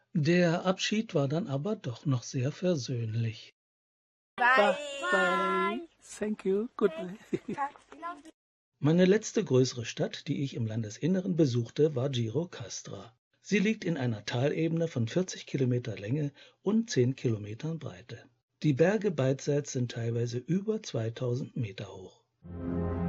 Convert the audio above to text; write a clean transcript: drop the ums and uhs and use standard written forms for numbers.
Der Abschied war dann aber doch noch sehr versöhnlich. Bye. Bye. Thank you. Goodbye. Meine letzte größere Stadt, die ich im Landesinneren besuchte, war Gjirokastra. Sie liegt in einer Talebene von 40 Kilometer Länge und 10 Kilometern Breite. Die Berge beidseits sind teilweise über 2000 Meter hoch.